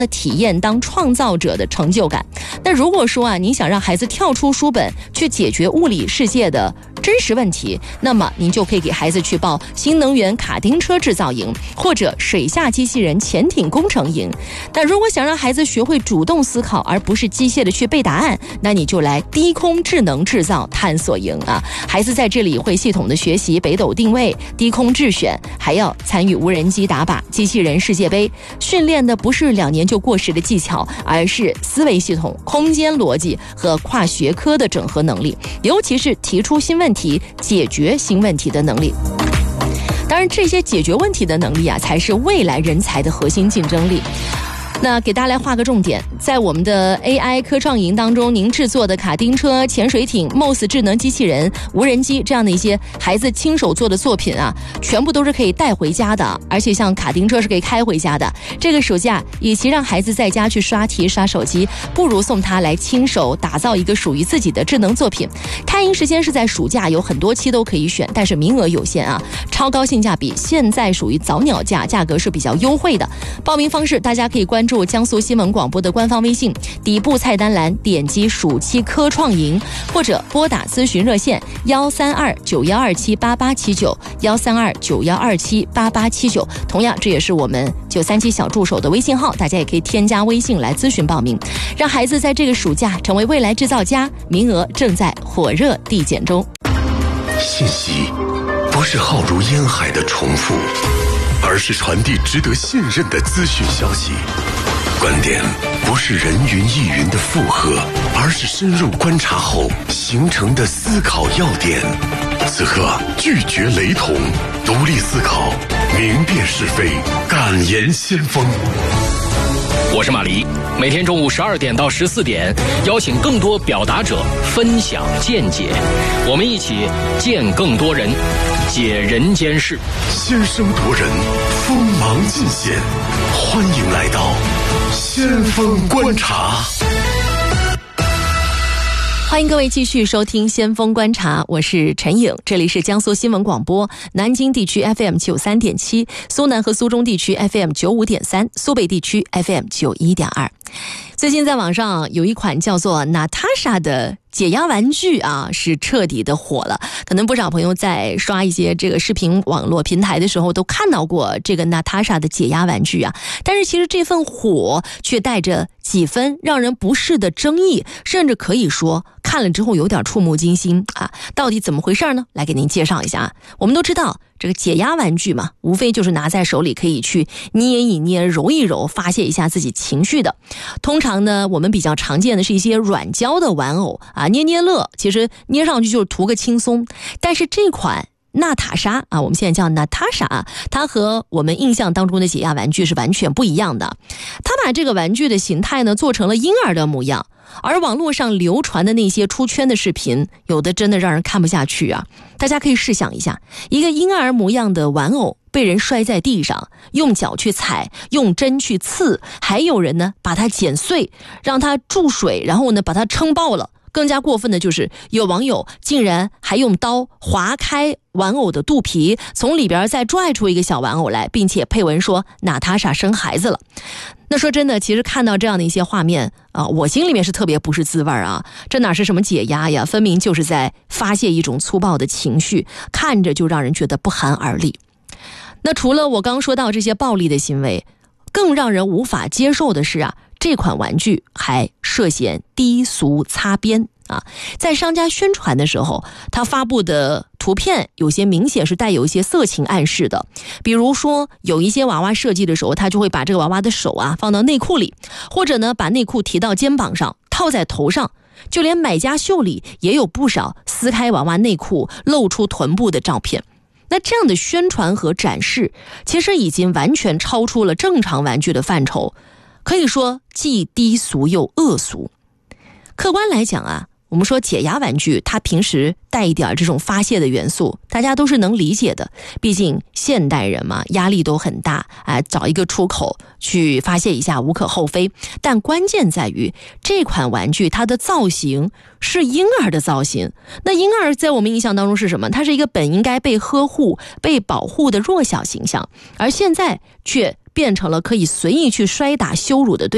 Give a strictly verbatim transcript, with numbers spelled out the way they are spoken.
的体验当创造者的成就感。那如果说啊，您想让孩子跳出书本去解决物理世界的真实问题，那么您就可以给孩子去报新能源卡丁车制造营或者水下机器人潜艇工程营。但如果想让孩子学会主动思考而不是机械的去背答案，那你就来低空智能制造探索营啊！孩子在这里会系统的学习北斗定位、低空智选，还要参与无人机打靶、机器人世界杯，训练的不是两年就过时的技巧，而是思维系统、空间逻辑和跨学科的整合能力，尤其是提出新问题、解决新问题的能力。当然，这些解决问题的能力啊，才是未来人才的核心竞争力。那给大家来画个重点，在我们的 A I 科创营当中，您制作的卡丁车、潜水艇、M O S 智能机器人、无人机这样的一些孩子亲手做的作品啊，全部都是可以带回家的，而且像卡丁车是可以开回家的。这个暑假，与其让孩子在家去刷题、刷手机，不如送他来亲手打造一个属于自己的智能作品。开营时间是在暑假，有很多期都可以选，但是名额有限啊，超高性价比，现在属于早鸟价，价格是比较优惠的。报名方式大家可以关注江苏新闻广播的官方微信，底部菜单栏点击暑期科创营，或者拨打咨询热线幺三二九幺二七八八七九幺三二九幺二七八八七九。同样，这也是我们九三七小助手的微信号，大家也可以添加微信来咨询报名，让孩子在这个暑假成为未来制造家。名额正在火热递减中。 信息不是浩如烟海的重复，而是传递值得信任的资讯消息。观点不是人云亦云的附和，而是深入观察后形成的思考要点。此刻拒绝雷同，独立思考，明辨是非，敢言先锋。 我是马黎，每天中午十二点到十四点，邀请更多表达者分享见解，我们一起见更多人，解人间事， 先声夺人，锋芒尽显。欢迎来到先锋观察。 欢迎各位继续收听先锋观察，我是陈颖，这里是江苏新闻广播，南京地区 F M 九三点七，苏南和苏中地区 F M 九五点三，苏北地区 F M 九一点二。最近在网上有一款叫做 Natasha 的解压玩具啊，是彻底的火了。可能不少朋友在刷一些这个视频网络平台的时候都看到过这个 Natasha 的解压玩具啊，但是其实这份火却带着几分让人不适的争议，甚至可以说看了之后有点触目惊心啊！到底怎么回事呢？来给您介绍一下。我们都知道这个解压玩具嘛，无非就是拿在手里可以去捏一捏、揉一揉，发泄一下自己情绪的。通常呢，我们比较常见的是一些软胶的玩偶啊，捏捏乐，其实捏上去就是图个轻松。但是这款娜塔莎啊，我们现在叫 Natasha 啊，它和我们印象当中的解压玩具是完全不一样的。它把这个玩具的形态呢做成了婴儿的模样，而网络上流传的那些出圈的视频，有的真的让人看不下去啊！大家可以试想一下，一个婴儿模样的玩偶被人摔在地上，用脚去踩，用针去刺，还有人呢把它剪碎，让它注水，然后呢把它撑爆了。更加过分的就是有网友竟然还用刀划开玩偶的肚皮，从里边再拽出一个小玩偶来，并且配文说娜塔莎生孩子了。那说真的，其实看到这样的一些画面啊，我心里面是特别不是滋味啊！这哪是什么解压呀，分明就是在发泄一种粗暴的情绪，看着就让人觉得不寒而栗。那除了我刚说到这些暴力的行为，更让人无法接受的是啊，这款玩具还涉嫌低俗擦边啊！在商家宣传的时候，他发布的图片有些明显是带有一些色情暗示的，比如说有一些娃娃设计的时候，他就会把这个娃娃的手啊放到内裤里，或者呢把内裤提到肩膀上，套在头上，就连买家秀里也有不少撕开娃娃内裤露出臀部的照片。那这样的宣传和展示，其实已经完全超出了正常玩具的范畴，可以说既低俗又恶俗。客观来讲啊，我们说解压玩具它平时带一点这种发泄的元素，大家都是能理解的，毕竟现代人嘛，压力都很大啊，找一个出口去发泄一下无可厚非。但关键在于这款玩具它的造型是婴儿的造型，那婴儿在我们印象当中是什么？它是一个本应该被呵护被保护的弱小形象，而现在却变成了可以随意去摔打羞辱的对象。